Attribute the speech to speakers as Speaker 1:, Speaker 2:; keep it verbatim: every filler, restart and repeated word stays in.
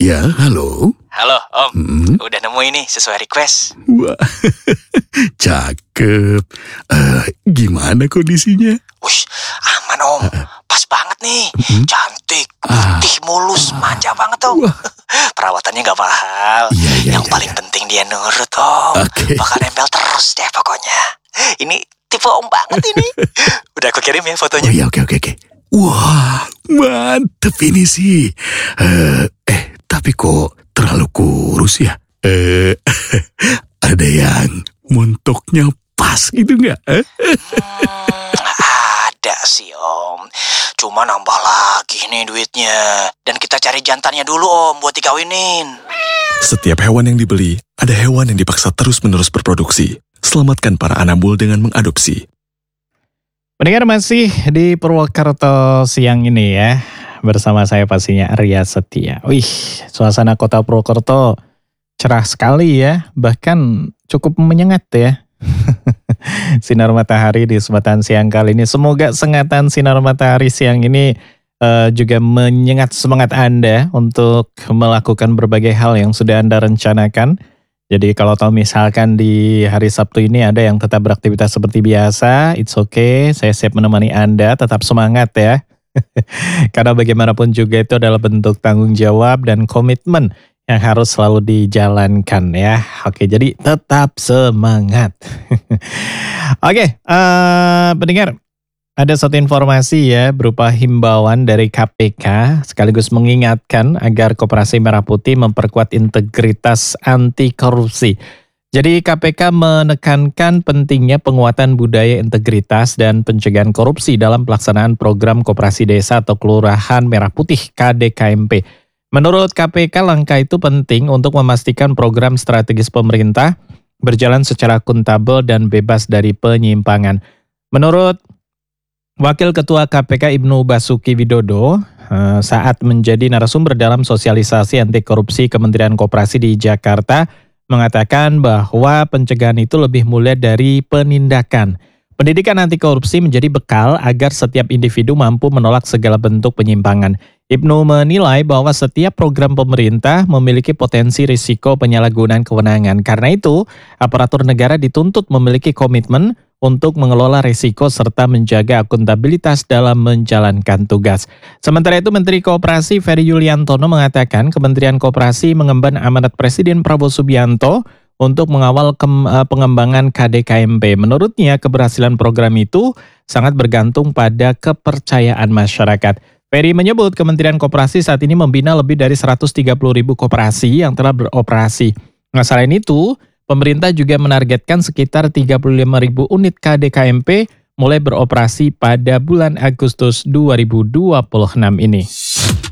Speaker 1: Ya, halo.
Speaker 2: Halo, Om.
Speaker 1: Hmm?
Speaker 2: Udah nemu ini sesuai request.
Speaker 1: Wah, cakep. Eh, gimana kondisinya?
Speaker 2: Wush, aman, Om. Pas banget nih.
Speaker 1: Hmm?
Speaker 2: Cantik,
Speaker 1: Ah.
Speaker 2: putih, mulus, manja banget, Om.
Speaker 1: Wah.
Speaker 2: Perawatannya gak mahal.
Speaker 1: Iya, iya,
Speaker 2: Yang
Speaker 1: iya,
Speaker 2: paling
Speaker 1: iya.
Speaker 2: penting dia nurut, Om.
Speaker 1: Oke.
Speaker 2: Bakal nempel terus deh pokoknya. Ini tipe Om banget ini. Udah aku kirim ya
Speaker 1: Oh
Speaker 2: fotonya.
Speaker 1: iya, oke, oke, oke. Wah, mantep ini sih. Eh, eh, tapi kok terlalu kurus ya? Eh, ada yang montoknya pas gitu nggak? Eh?
Speaker 2: Hmm, ada sih, Om. Cuma nambah lagi nih duitnya. Dan kita cari jantannya dulu, Om, buat dikawinin.
Speaker 3: Setiap hewan yang dibeli, ada hewan yang dipaksa terus-menerus berproduksi. Selamatkan para anabul dengan mengadopsi.
Speaker 4: Pendengar masih di Purwokerto siang ini ya. Bersama saya pastinya Arya Setia. Wih, suasana kota Purwokerto cerah sekali ya. Bahkan cukup menyengat ya. Sinar matahari di kesempatan siang kali ini. Semoga sengatan sinar matahari siang ini uh, juga menyengat semangat Anda untuk melakukan berbagai hal yang sudah Anda rencanakan. Jadi kalau tahu misalkan di hari Sabtu ini ada yang tetap beraktivitas seperti biasa, it's okay, saya siap menemani Anda, tetap semangat ya. Karena bagaimanapun juga itu adalah bentuk tanggung jawab dan komitmen yang harus selalu dijalankan ya. Oke, jadi tetap semangat. Oke, uh, pendengar. Ada satu informasi ya berupa himbauan dari K P K sekaligus mengingatkan agar Koperasi Merah Putih memperkuat integritas anti korupsi. Jadi K P K menekankan pentingnya penguatan budaya integritas dan pencegahan korupsi dalam pelaksanaan program Koperasi Desa atau Kelurahan Merah Putih K D K M P. Menurut K P K langkah itu penting untuk memastikan program strategis pemerintah berjalan secara akuntabel dan bebas dari penyimpangan. Menurut Wakil Ketua K P K Ibnu Basuki Widodo saat menjadi narasumber dalam sosialisasi anti korupsi Kementerian Koperasi di Jakarta mengatakan bahwa pencegahan itu lebih mulia dari penindakan. Pendidikan anti korupsi menjadi bekal agar setiap individu mampu menolak segala bentuk penyimpangan. Ibnu menilai bahwa setiap program pemerintah memiliki potensi risiko penyalahgunaan kewenangan. Karena itu, aparatur negara dituntut memiliki komitmen untuk mengelola risiko serta menjaga akuntabilitas dalam menjalankan tugas. Sementara itu, Menteri Koperasi Ferry Yuliantono mengatakan Kementerian Koperasi mengemban amanat Presiden Prabowo Subianto untuk mengawal ke- pengembangan K D K M P. Menurutnya, keberhasilan program itu sangat bergantung pada kepercayaan masyarakat. Ferry menyebut Kementerian Koperasi saat ini membina lebih dari seratus tiga puluh ribu koperasi yang telah beroperasi. Nah, selain itu, pemerintah juga menargetkan sekitar tiga puluh lima ribu unit K D K M P mulai beroperasi pada bulan Agustus dua ribu dua puluh enam ini.